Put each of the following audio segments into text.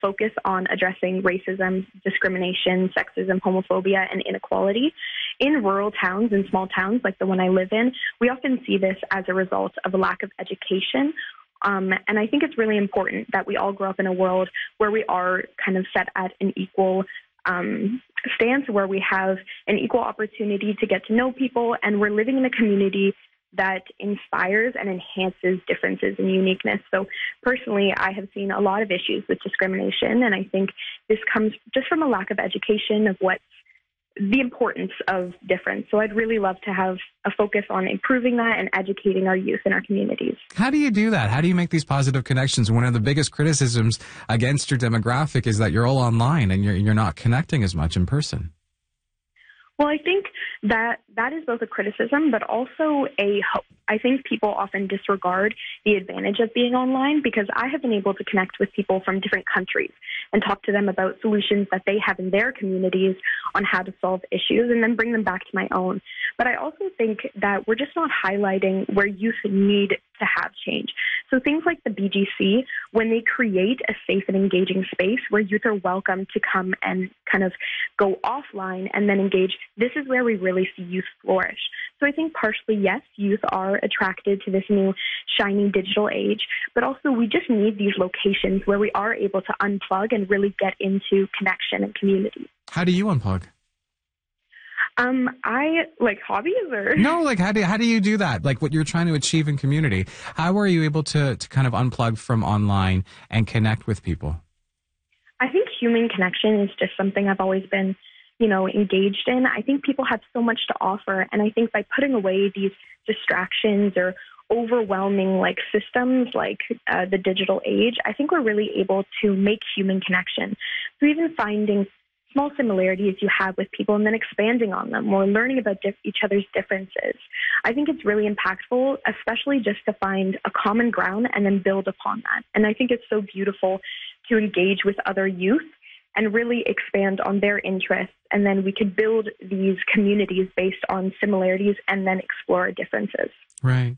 focus on addressing racism, discrimination, sexism, homophobia, and inequality. In rural towns and small towns like the one I live in, we often see this as a result of a lack of education. And I think it's really important that we all grow up in a world where we are kind of set at an equal stance, where we have an equal opportunity to get to know people, and we're living in a community that inspires and enhances differences and uniqueness. So personally, I have seen a lot of issues with discrimination, and I think this comes just from a lack of education of what's the importance of difference. So I'd really love to have a focus on improving that and educating our youth in our communities. How do you do that? How do you make these positive connections? One of the biggest criticisms against your demographic is that you're all online and you're not connecting as much in person. Well, I think that is both a criticism, but also a hope. I think people often disregard the advantage of being online, because I have been able to connect with people from different countries and talk to them about solutions that they have in their communities on how to solve issues, and then bring them back to my own. But I also think that we're just not highlighting where youth need to have change. So things like the BGC, when they create a safe and engaging space where youth are welcome to come and kind of go offline and then engage, this is where we really see youth flourish. So I think partially, yes, youth are attracted to this new shiny digital age, but also we just need these locations where we are able to unplug and really get into connection and community. How do you unplug? I like hobbies or no, like how do you do that? Like what you're trying to achieve in community. How are you able to kind of unplug from online and connect with people? I think human connection is just something I've always been, engaged in. I think people have so much to offer, and I think by putting away these distractions or overwhelming systems like the digital age, I think we're really able to make human connection. So even finding small similarities you have with people and then expanding on them or learning about each other's differences. I think it's really impactful, especially just to find a common ground and then build upon that. And I think it's so beautiful to engage with other youth and really expand on their interests. And then we could build these communities based on similarities and then explore differences. Right.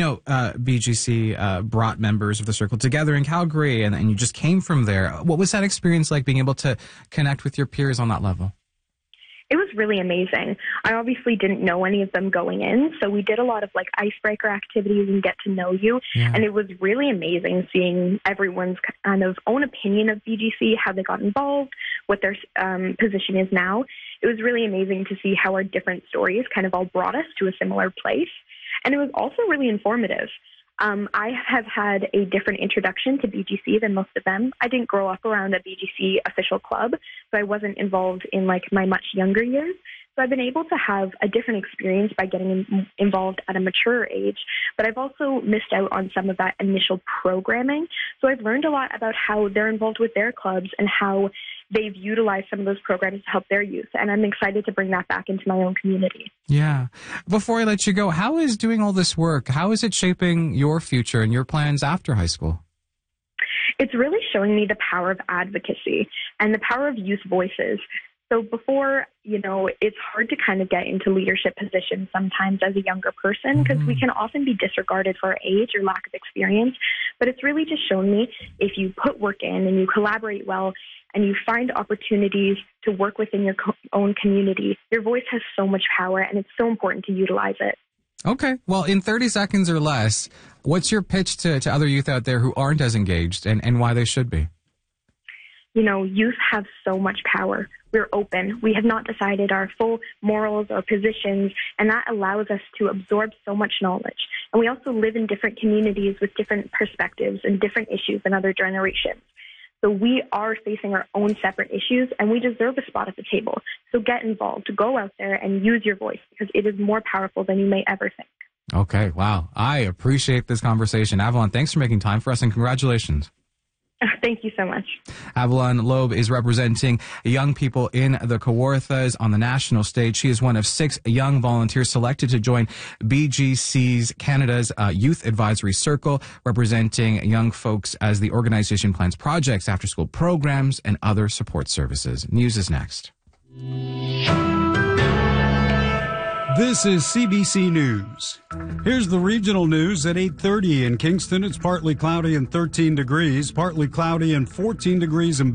BGC brought members of the circle together in Calgary, and you just came from there. What was that experience like, being able to connect with your peers on that level? It was really amazing. I obviously didn't know any of them going in, so we did a lot of icebreaker activities and get to know you. Yeah. And it was really amazing seeing everyone's kind of own opinion of BGC, how they got involved, what their position is now. It was really amazing to see how our different stories kind of all brought us to a similar place. And it was also really informative. I have had a different introduction to BGC than most of them. I didn't grow up around a BGC official club, so I wasn't involved in my much younger years. So I've been able to have a different experience by getting involved at a mature age, but I've also missed out on some of that initial programming. So I've learned a lot about how they're involved with their clubs and how they've utilized some of those programs to help their youth. And I'm excited to bring that back into my own community. Yeah. Before I let you go, how is doing all this work, how is it shaping your future and your plans after high school? It's really showing me the power of advocacy and the power of youth voices. So before, it's hard to kind of get into leadership positions sometimes as a younger person, because we can often be disregarded for our age or lack of experience. But it's really just shown me, if you put work in and you collaborate well and you find opportunities to work within your own community, your voice has so much power, and it's so important to utilize it. Okay. Well, in 30 seconds or less, what's your pitch to other youth out there who aren't as engaged, and why they should be? Youth have so much power. We're open. We have not decided our full morals or positions, and that allows us to absorb so much knowledge. And we also live in different communities with different perspectives and different issues than other generations. So we are facing our own separate issues, and we deserve a spot at the table. So get involved. Go out there and use your voice, because it is more powerful than you may ever think. Okay. Wow. I appreciate this conversation. Avalon, thanks for making time for us, and congratulations. Thank you so much. Avalon Loeb is representing young people in the Kawarthas on the national stage. She is one of 6 young volunteers selected to join BGC's Canada's Youth Advisory Circle, representing young folks as the organization plans projects, after-school programs, and other support services. News is next. This is CBC News. Here's the regional news at 8:30 in Kingston. It's partly cloudy and 13 degrees, partly cloudy and 14 degrees in